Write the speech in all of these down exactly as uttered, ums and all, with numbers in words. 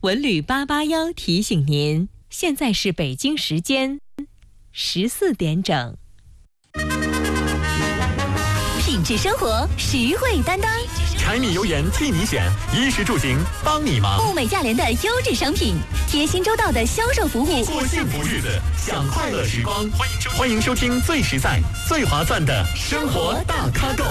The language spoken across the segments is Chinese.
文旅八八幺提醒您，现在是北京时间十四点整。 品质生活，实惠担当， 柴米油盐替你选，衣食住行帮你忙。 物美价廉的优质商品，贴心周到的销售服务， 过幸福日子，享快乐时光。欢迎收欢迎收听最实在、最划算的生活大咖购。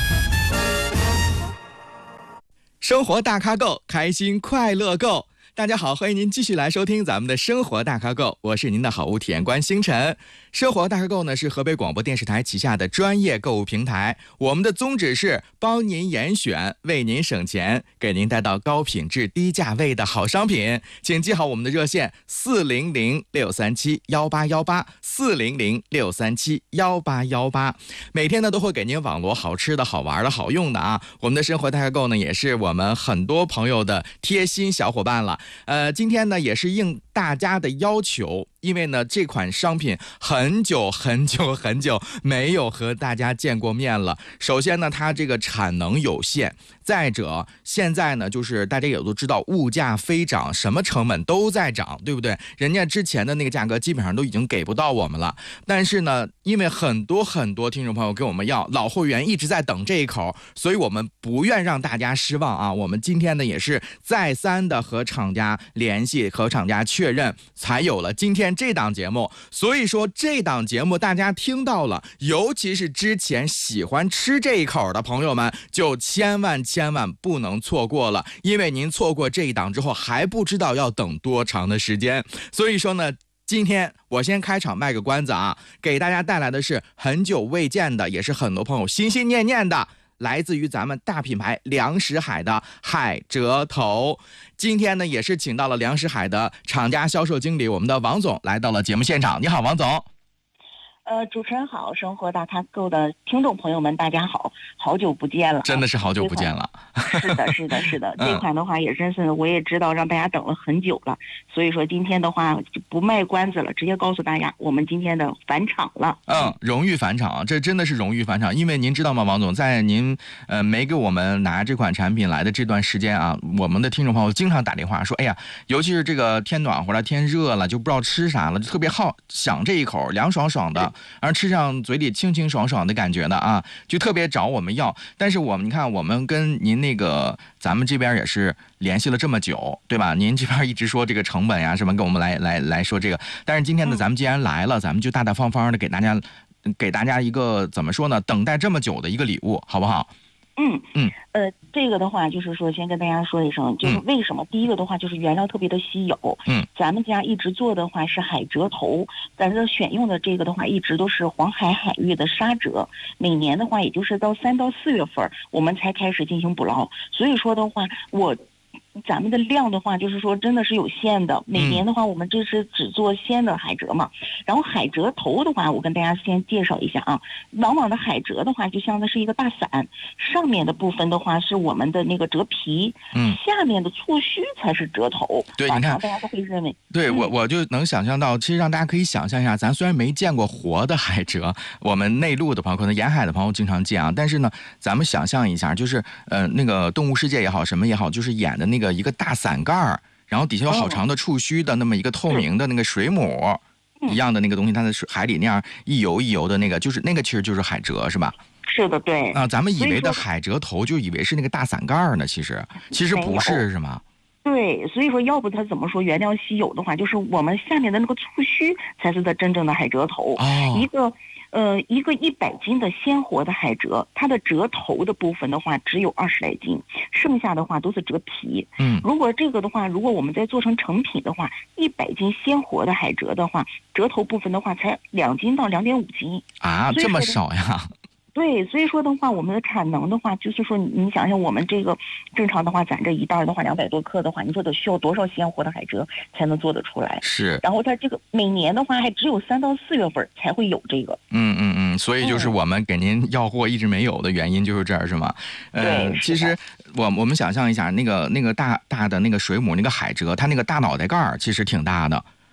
生活大咖购，开心快乐购。大家好，欢迎您继续来收听咱们的生活大咖购，我是您的好物体验官星辰。生活大咖购呢是河北广播电视台旗下的专业购物平台，我们的宗旨是帮您严选，为您省钱，给您带到高品质低价位的好商品。请记好我们的热线四零零六三七幺八幺八四零零六三七幺八幺八，每天呢都会给您网罗好吃的好玩的好用的啊。我们的生活大咖购呢也是我们很多朋友的贴心小伙伴了。呃，今天呢也是应大家的要求，因为呢这款商品很久很久很久没有和大家见过面了。首先呢它这个产能有限，再者现在呢就是大家也都知道物价飞涨，什么成本都在涨，对不对？人家之前的那个价格基本上都已经给不到我们了，但是呢因为很多很多听众朋友跟我们要，老会员一直在等这一口，所以我们不愿让大家失望啊。我们今天呢也是再三的和厂家联系，和厂家确认，才有了今天这档节目。所以说这档节目大家听到了，尤其是之前喜欢吃这一口的朋友们，就千万千万不能错过了，因为您错过这一档之后还不知道要等多长的时间。所以说呢今天我先开场卖个关子啊，给大家带来的是很久未见的，也是很多朋友心心念念的，来自于咱们大品牌粮食海的海蜇头。今天呢也是请到了粮食海的厂家销售经理，我们的王总来到了节目现场。你好，王总。 呃，主持人好，生活大咖购的听众朋友们，大家好，好久不见了， 真的是好久不见了。 是的，是的，是的， 嗯、 这款的话也真是我也知道让大家等了很久了，所以说今天的话就不卖关子了，直接告诉大家，我们今天的返场了。 嗯，荣誉返场，这真的是荣誉返场，因为您知道吗，王总，在您呃没给我们拿这款产品来的这段时间啊，我们的听众朋友经常打电话说，哎呀，尤其是这个天暖和了，天热了，就不知道吃啥了，就特别好想这一口凉爽爽的。而吃上嘴里清清爽爽的感觉的啊，就特别找我们要。但是我们你看，我们跟您那个咱们这边也是联系了这么久，对吧？您这边一直说这个成本呀什么，跟我们来来来说这个。但是今天呢，咱们既然来了，咱们就大大方方的给大家给大家一个怎么说呢？等待这么久的一个礼物，好不好？ 嗯嗯， 呃，这个的话就是说，先跟大家说一声，就是为什么、嗯、第一个的话就是原料特别的稀有， 嗯， 咱们家一直做的话是海蜇头，咱这选用的这个的话一直都是黄海海域的沙蜇，每年的话也就是到三到四月份我们才开始进行捕捞，所以说的话我。咱们的量的话，就是说真的是有限的。每年的话，我们这是只做鲜的海蜇嘛。然后海蜇头的话，我跟大家先介绍一下啊。往往的海蜇的话，就像的是一个大伞，上面的部分的话是我们的那个蜇皮，嗯，下面的触须才是蜇头。 对，你看， 大家都会认为， 对、 嗯、 我我就能想象到，其实让大家可以想象一下，咱虽然没见过活的海蜇，我们内陆的朋友，可能沿海的朋友经常见啊，但是呢，咱们想象一下，就是呃那个动物世界也好，什么也好，就是演的那个。一个大伞盖儿，然后底下有好长的触须的那么一个透明的那个水母一样的那个东西，它在海里那样一游一游的那个，就是那个其实就是海蜇，是吧？ 是的，对啊，咱们以为的海蜇头就以为是那个大伞盖儿呢，其实其实不是，是吗？ 对，所以说要不它怎么说原料稀有的话，就是我们下面的那个触须才是它真正的海蜇头。 哦， 一个呃一个一百斤的鲜活的海蜇，它的蜇头的部分的话只有二十来斤，剩下的话都是蜇皮。 嗯， 如果这个的话，如果我们再做成成品的话，一百斤鲜活的海蜇的话，蜇头部分的话才两斤到两点五斤啊，这么少呀？ 对，所以说的话，我们的产能的话，就是说，你想想，我们这个正常的话，咱这一袋的话，两百多克的话，你说得需要多少鲜活的海蜇才能做得出来？ 是。 然后它这个每年的话，还只有三到四月份才会有这个。 嗯嗯嗯，所以就是我们给您要货一直没有的原因就是这儿，是吗？ 呃， 对，其实我我们想象一下，那个那个大大的那个水母那个海蜇，它那个大脑袋盖儿其实挺大的。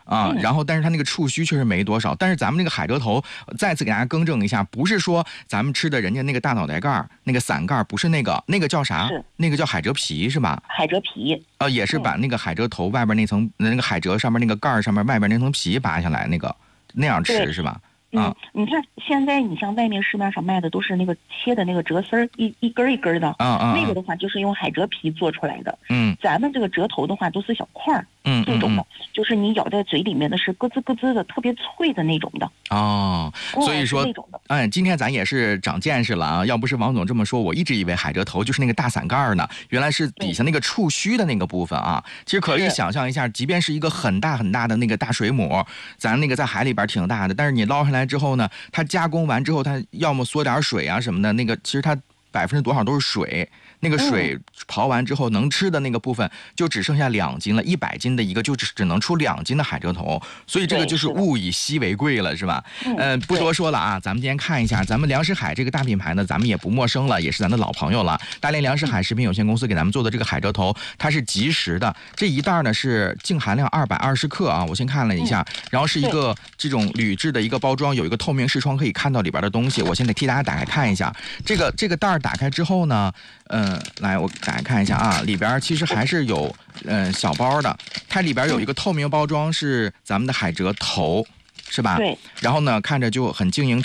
啊， 嗯、 然后但是它那个触须确实没多少。但是咱们那个海蜇头，再次给大家更正一下，不是说咱们吃的人家那个大脑袋盖那个伞盖，不是那个，那个叫啥？那个叫海蜇皮是吧？ 海蜇皮。 呃，也是把那个海蜇头外边那层、嗯、那个海蜇上面那个盖上面外边那层皮拔下来，那个那样吃是吧？ 嗯，你看现在你像外面市面上卖的都是那个切的那个折丝儿，一一根一根的， 啊啊， 那个的话就是用海蜇皮做出来的。 嗯， 咱们这个折头的话都是小块儿， 嗯， 这种的，就是你咬在嘴里面的是咯吱咯吱的，特别脆的那种的。 哦，所以说，哎，今天咱也是长见识了啊！要不是王总这么说，我一直以为海蜇头就是那个大伞盖呢，原来是底下那个触须的那个部分啊。其实可以想象一下，即便是一个很大很大的那个大水母，咱那个在海里边挺大的，但是你捞上来之后呢，它加工完之后，它要么缩点水啊什么的，那个其实它百分之多少都是水。那个水刨完之后，能吃的那个部分就只剩下两斤了，一百斤的一个就只只能出两斤的海蜇头，所以这个就是物以稀为贵了，是吧？嗯、呃，不多说了啊，咱们今天看一下，咱们粮食海这个大品牌呢，咱们也不陌生了，也是咱的老朋友了。大连粮食海食品有限公司给咱们做的这个海蜇头，它是即食的，这一袋呢是净含量二百二十克啊，我先看了一下，然后是一个这种铝制的一个包装，有一个透明视窗可以看到里边的东西。我现在替大家打开看一下，这个这个袋打开之后呢，嗯、呃，来我打开看一下啊，里边其实还是有嗯、呃、小包的，它里边有一个透明包装是咱们的海蜇头，是吧？ 对。 然后呢，看着就很晶莹